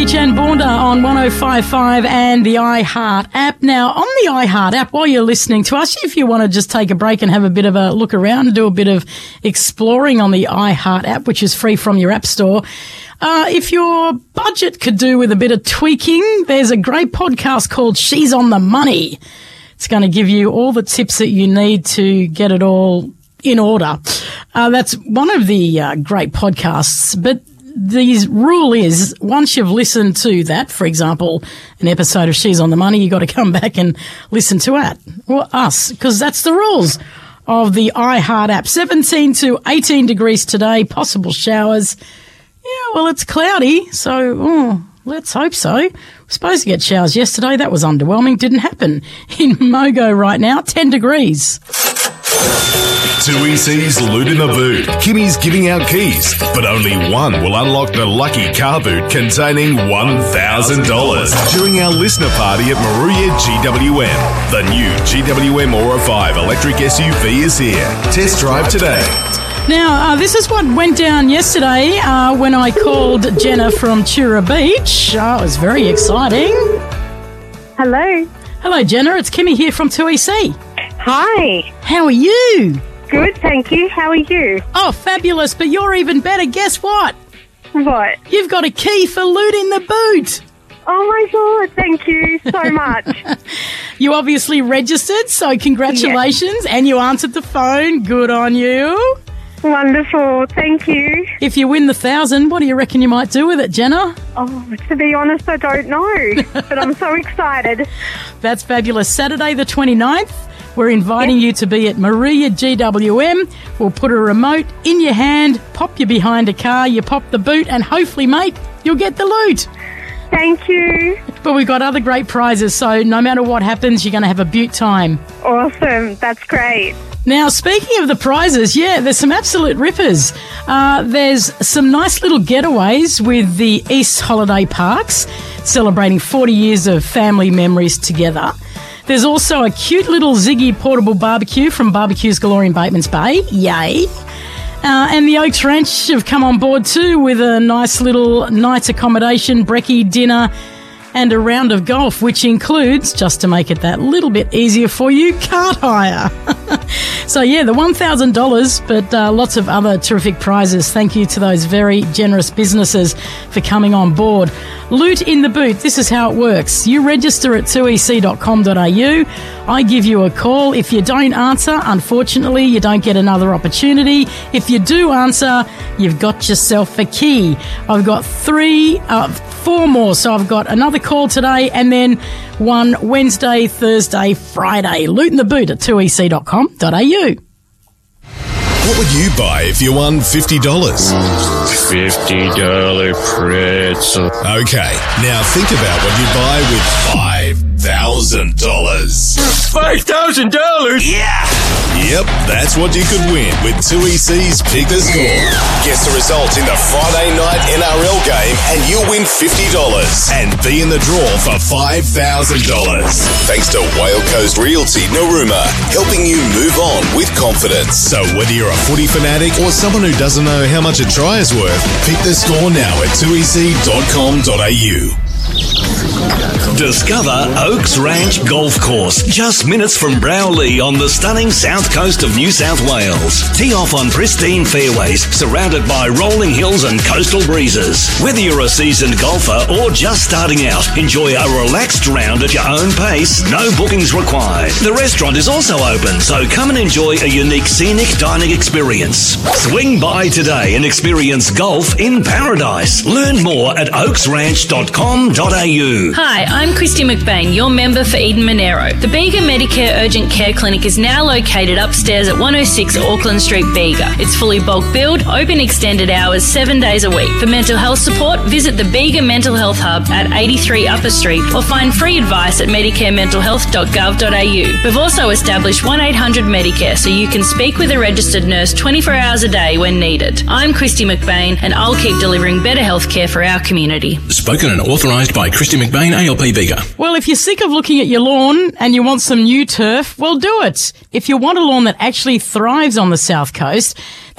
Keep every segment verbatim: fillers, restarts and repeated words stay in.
Beach and Boonda on one oh five point five and the iHeart app. Now, on the iHeart app, while you're listening to us, if you want to just take a break and have a bit of a look around and do a bit of exploring on the iHeart app, which is free from your app store, uh, if your budget could do with a bit of tweaking, there's a great podcast called She's on the Money. It's going to give you all the tips that you need to get it all in order. Uh, that's one of the uh, great podcasts, but the rule is once you've listened to that, for example, an episode of She's on the Money, you got to come back and listen to it, or us, because that's the rules of the iHeart app. seventeen to eighteen degrees today, possible showers. Yeah, well, it's cloudy, so oh, let's hope so. We're supposed to get showers yesterday. That was underwhelming. Didn't happen. In Mogo right now, ten degrees. two E C's Loot in the Boot. Kimmy's giving out keys, but only one will unlock the lucky car boot containing one thousand dollars during our listener party at Maruya G W M. The new G W M Aura five electric S U V is here. Test drive today. Now, uh, this is what went down yesterday uh, when I called Jenna from Tura Beach. Oh, it was very exciting. Hello. Hello, Jenna. It's Kimmy here from two E C. Hi. How are you? Good, thank you. How are you? Oh, fabulous. But you're even better. Guess what? What? You've got a key for Loot in the Boot. Oh, my God. Thank you so much. You obviously registered, so congratulations. Yes. And you answered the phone. Good on you. Wonderful. Thank you. If you win the thousand, what do you reckon you might do with it, Jenna? Oh, to be honest, I don't know. But I'm so excited. That's fabulous. Saturday the twenty-ninth. We're inviting yep. you to be at Maruya G W M. We'll put a remote in your hand, pop you behind a car, you pop the boot, and hopefully, mate, you'll get the loot. Thank you. But we've got other great prizes, so no matter what happens, you're going to have a beaut time. Awesome. That's great. Now, speaking of the prizes, yeah, there's some absolute rippers. Uh, there's some nice little getaways with the East Holiday Parks, celebrating forty years of family memories together. There's also a cute little Ziggy portable barbecue from Barbecues Galore in Bateman's Bay. Yay. Uh, and the Oaks Ranch have come on board too with a nice little night's accommodation, brekkie, dinner, and a round of golf, which includes, just to make it that little bit easier for you, cart hire. So, yeah, the one thousand dollars, but uh, lots of other terrific prizes. Thank you to those very generous businesses for coming on board. Loot in the Boot, this is how it works. You register at two e c dot com dot a u. I give you a call. If you don't answer, unfortunately, you don't get another opportunity. If you do answer, you've got yourself a key. I've got three, uh, four more. So I've got another call today and then one Wednesday, Thursday, Friday. Loot in the Boot at two e c dot com dot a u. What would you buy if you won fifty dollars? fifty dollars pretzel. Okay, now think about what you'd buy with five thousand dollars. five thousand dollars? Yeah! Yep, that's what you could win with two E C's Pick the Score. Guess the result in the Friday night N R L game and you'll win fifty dollars and be in the draw for five thousand dollars. Thanks to Whale Coast Realty Narooma, helping you move on with confidence. So whether you're a footy fanatic or someone who doesn't know how much a try is worth, pick the score now at two e c dot com dot a u. Discover Oaks Ranch Golf Course, just minutes from Browley on the stunning south coast of New South Wales. Tee off on pristine fairways, surrounded by rolling hills and coastal breezes. Whether you're a seasoned golfer or just starting out, enjoy a relaxed round at your own pace, no bookings required. The restaurant is also open, so come and enjoy a unique scenic dining experience. Swing by today and experience golf in paradise. Learn more at oaks ranch dot com dot a u. Hi, I'm Christy McBain, your member for Eden Monero. The Bega Medicare Urgent Care Clinic is now located upstairs at one oh six Auckland Street, Bega. It's fully bulk billed, open extended hours, seven days a week. For mental health support, visit the Bega Mental Health Hub at eighty-three Upper Street or find free advice at medicare mental health dot gov dot a u. We've also established one eight hundred Medicare so you can speak with a registered nurse twenty-four hours a day when needed. I'm Christy McBain and I'll keep delivering better health care for our community. Spoken and authorised by Christy McBain, A L P Bega. Well, if you're sick of looking at your lawn and you want some new turf, well, do it. If you want a lawn that actually thrives on the South Coast,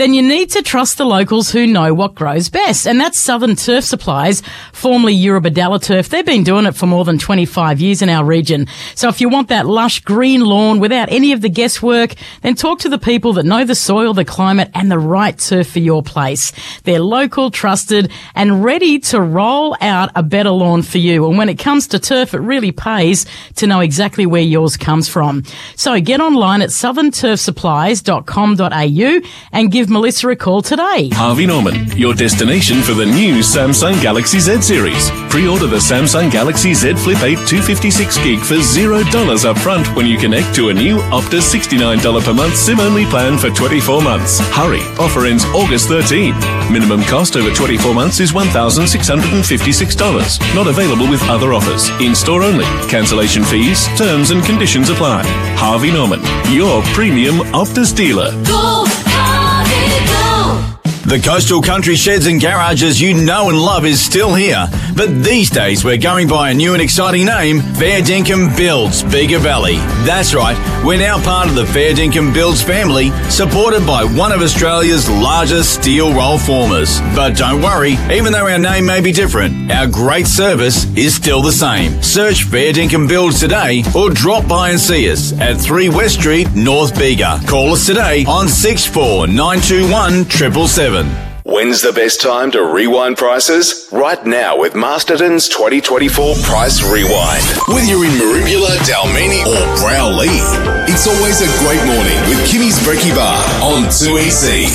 then you need to trust the locals who know what grows best. And that's Southern Turf Supplies, formerly Eurobodalla Turf. They've been doing it for more than twenty-five years in our region. So if you want that lush green lawn without any of the guesswork, then talk to the people that know the soil, the climate, and the right turf for your place. They're local, trusted, and ready to roll out a better lawn for you. And when it comes to turf, it really pays to know exactly where yours comes from. So get online at southern turf supplies dot com dot a u and give Melissa a call today. Harvey Norman, your destination for the new Samsung Galaxy Z series. Pre-order the Samsung Galaxy Z Flip eight two fifty-six gig for zero dollars up front when you connect to a new Optus sixty-nine dollars per month SIM-only plan for twenty-four months. Hurry, offer ends August thirteenth. Minimum cost over twenty-four months is one thousand six hundred fifty-six dollars. Not available with other offers. In-store only. Cancellation fees, terms and conditions apply. Harvey Norman, your premium Optus dealer. Go, Harvey, go! The Coastal Country Sheds and Garages you know and love is still here, but these days we're going by a new and exciting name, Fair Dinkum Builds Bega Valley. That's right, we're now part of the Fair Dinkum Builds family, supported by one of Australia's largest steel roll formers. But don't worry, even though our name may be different, our great service is still the same. Search Fair Dinkum Builds today or drop by and see us at three West Street, North Bega. Call us today on six four nine two one seven seven seven. When's the best time to rewind prices? Right now with Masterton's twenty twenty-four Price Rewind. Whether you're in Maribula, Dalmini or Browley, it's always a great morning with Kimmy's Brekkie Bar on two E C.